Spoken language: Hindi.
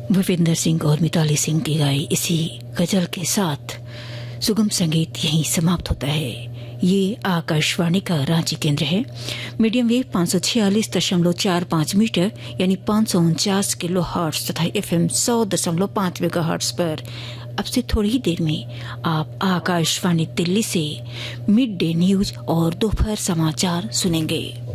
भूपेंद्र सिंह और मिताली सिंह की गाई इसी गजल के साथ सुगम संगीत यहीं समाप्त होता है। ये आकाशवाणी का रांची केंद्र है। मीडियम वेव 546.45 मीटर यानी 549 किलो हर्ट्ज तथा FM 100.5 मेगाहर्ट्ज पर अब से थोड़ी ही देर में आप आकाशवाणी दिल्ली से मिड डे न्यूज और दोपहर समाचार सुनेंगे।